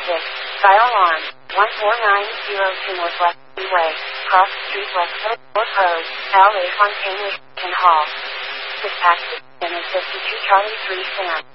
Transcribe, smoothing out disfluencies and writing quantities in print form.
Fire alarm. 14902 Northwest Way. Cross Street West Fort Road. LA Fontaine Hall. Dispatch is 52 Charlie 3 Sam.